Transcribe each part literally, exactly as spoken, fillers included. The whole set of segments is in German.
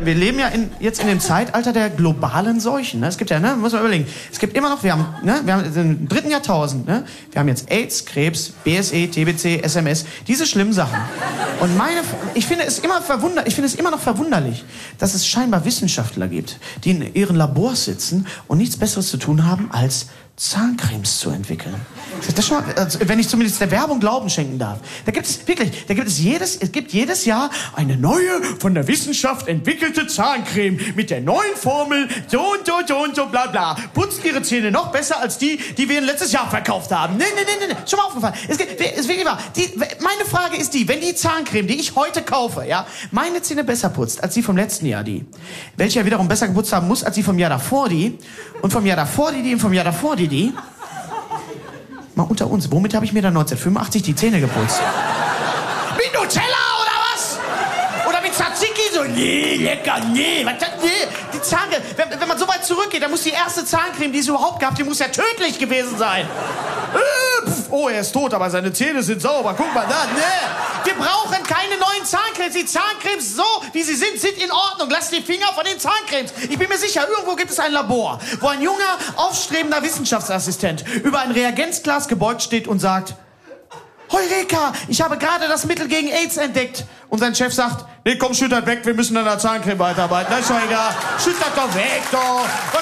wir leben ja in, jetzt in dem Zeitalter der globalen Seuchen. Ne? Es gibt ja, ne, muss man überlegen, es gibt immer noch, wir haben, ne, wir haben im dritten Jahrtausend, ne, wir haben jetzt AIDS, Krebs, B S E, T B C, S M S, diese schlimmen Sachen. Und meine, ich finde es immer verwunder, ich finde es immer noch verwunderlich, dass es scheinbar Wissenschaftler gibt, die in ihren Labors sitzen und nichts Besseres zu tun haben, als Zahncremes zu entwickeln. Das schon mal, also wenn ich zumindest der Werbung Glauben schenken darf. Da gibt es wirklich, da gibt es jedes, es gibt jedes Jahr eine neue, von der Wissenschaft entwickelte Zahncreme mit der neuen Formel, so und so, so und so, bla bla. Putzt ihre Zähne noch besser als die, die wir letztes Jahr verkauft haben. Nee, nee, nee, nee, schon mal aufgefallen. Es gibt, ist wirklich wahr. Die, meine Frage ist die, wenn die Zahncreme, die ich heute kaufe, ja, meine Zähne besser putzt als die vom letzten Jahr die, welche ja wiederum besser geputzt haben muss als die vom Jahr davor die, und vom Jahr davor die, die und vom Jahr davor die, die. Mal unter uns, womit habe ich mir dann neunzehnhundertfünfundachtzig die Zähne geputzt? Mit Nutella oder was? Oder mit Tzatziki? So, nee, lecker, nee. Was, nee. Die Zahncreme, wenn, wenn man so weit zurückgeht, dann muss die erste Zahncreme, die es überhaupt gab, die muss ja tödlich gewesen sein. Äh, pf, oh, er ist tot, aber seine Zähne sind sauber. Guck mal da, nee. Wir brauchen keine neuen Zahncremes. Die Zahncremes, so wie sie sind, sind in Ordnung. Lass die Finger von den Zahncremes. Ich bin mir sicher, irgendwo gibt es ein Labor, wo ein junger, aufstrebender Wissenschaftsassistent über ein Reagenzglas gebeugt steht und sagt: Heureka, ich habe gerade das Mittel gegen AIDS entdeckt. Und sein Chef sagt: Nee, komm, schütt das weg, wir müssen an der Zahncreme weiterarbeiten. Das ist doch egal. Schütt das doch weg, doch.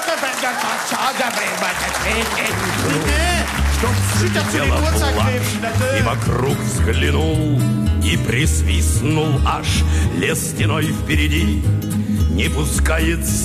Schütt das zu den Uhrzeitkrebsen. И вокруг взглянул, и присвистнул аж. Лес стеной впереди не пускает